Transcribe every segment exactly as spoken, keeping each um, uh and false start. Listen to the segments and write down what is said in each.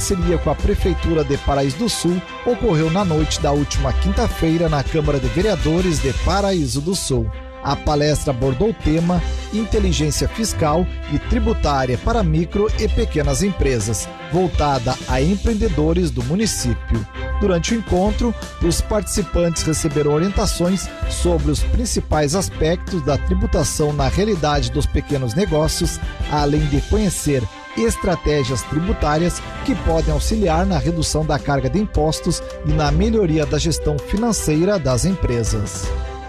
parceria com a Prefeitura de Paraíso do Sul, ocorreu na noite da última quinta-feira na Câmara de Vereadores de Paraíso do Sul. A palestra abordou o tema Inteligência Fiscal e Tributária para Micro e Pequenas Empresas, voltada a empreendedores do município. Durante o encontro, os participantes receberam orientações sobre os principais aspectos da tributação na realidade dos pequenos negócios, além de conhecer estratégias tributárias que podem auxiliar na redução da carga de impostos e na melhoria da gestão financeira das empresas.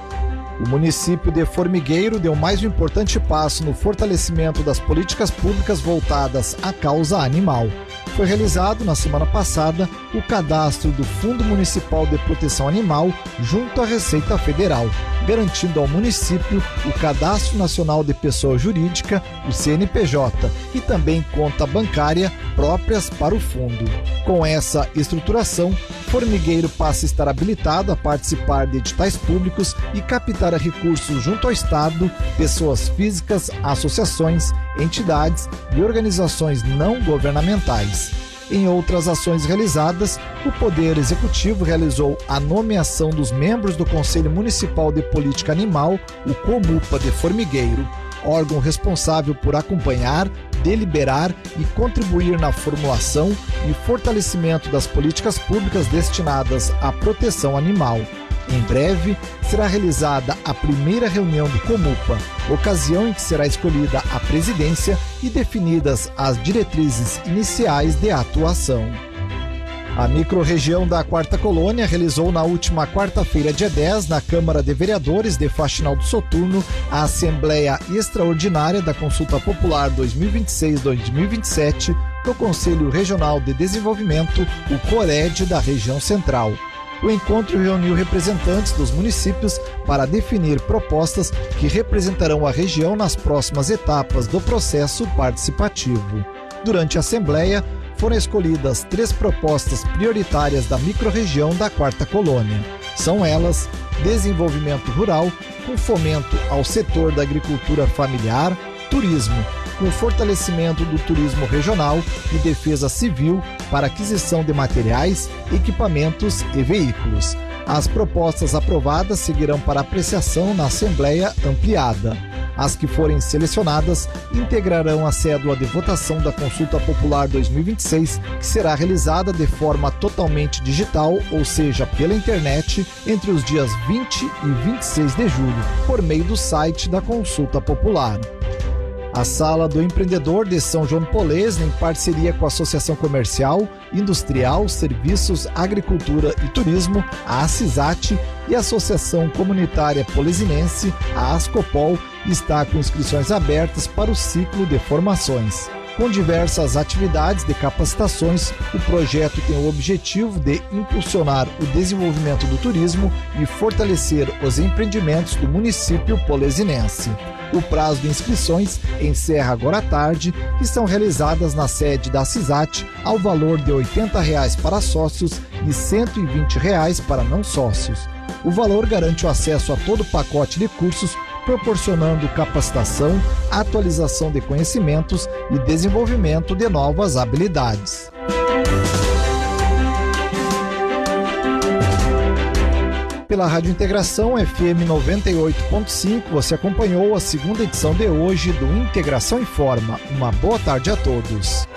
O município de Formigueiro deu mais um importante passo no fortalecimento das políticas públicas voltadas à causa animal. Foi realizado na semana passada o cadastro do Fundo Municipal de Proteção Animal junto à Receita Federal, garantindo ao município o Cadastro Nacional de Pessoa Jurídica, o C N P J, e também conta bancária próprias para o fundo. Com essa estruturação, Formigueiro passa a estar habilitado a participar de editais públicos e captar recursos junto ao Estado, pessoas físicas, associações, entidades e organizações não governamentais. Em outras ações realizadas, o Poder Executivo realizou a nomeação dos membros do Conselho Municipal de Política Animal, o COMUPA de Formigueiro, órgão responsável por acompanhar, deliberar e contribuir na formulação e fortalecimento das políticas públicas destinadas à proteção animal. Em breve, será realizada a primeira reunião do COMUPA, ocasião em que será escolhida a presidência e definidas as diretrizes iniciais de atuação. A microrregião da Quarta Colônia realizou na última quarta-feira, dia dez, na Câmara de Vereadores de Faxinal do Soturno, a Assembleia Extraordinária da Consulta Popular dois mil e vinte e seis a dois mil e vinte e sete do Conselho Regional de Desenvolvimento, o CORED da região central. O encontro reuniu representantes dos municípios para definir propostas que representarão a região nas próximas etapas do processo participativo. Durante a Assembleia, foram escolhidas três propostas prioritárias da microrregião da Quarta Colônia. São elas: desenvolvimento rural, com fomento ao setor da agricultura familiar, turismo, com fortalecimento do turismo regional e defesa civil para aquisição de materiais, equipamentos e veículos. As propostas aprovadas seguirão para apreciação na Assembleia Ampliada. As que forem selecionadas integrarão a cédula de votação da Consulta Popular dois mil e vinte e seis, que será realizada de forma totalmente digital, ou seja, pela internet, entre os dias vinte e vinte e seis de julho, por meio do site da Consulta Popular. A Sala do Empreendedor de São João Polesne, em parceria com a Associação Comercial, Industrial, Serviços, Agricultura e Turismo, a ACISAT, e a Associação Comunitária Polesinense, a ASCOPOL, está com inscrições abertas para o ciclo de formações. Com diversas atividades de capacitações, o projeto tem o objetivo de impulsionar o desenvolvimento do turismo e fortalecer os empreendimentos do município polesinense. O prazo de inscrições encerra agora à tarde e são realizadas na sede da CISAT ao valor de oitenta reais para sócios e cento e vinte reais para não sócios. O valor garante o acesso a todo o pacote de cursos, proporcionando capacitação, atualização de conhecimentos e desenvolvimento de novas habilidades. Pela Rádio Integração F M noventa e oito ponto cinco, você acompanhou a segunda edição de hoje do Integração Informa. Uma boa tarde a todos.